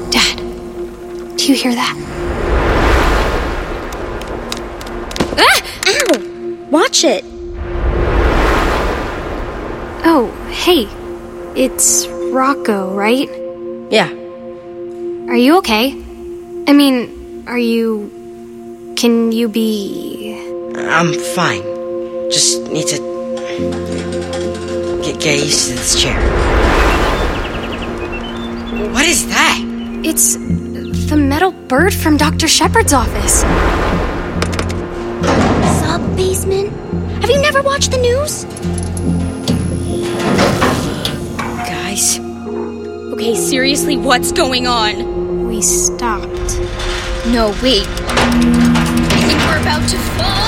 Dad, do you hear that? Ah! Ow! Watch it. Oh, hey. It's Rocco, right? Yeah. Are you okay? I mean, Can you be... I'm fine. Just need to get used to this chair. What is that? It's the metal bird from Dr. Shepard's office. Sup, Baseman? Have you never watched the news? Guys? Okay, seriously, what's going on? We stopped. No, wait. I think we're about to fall.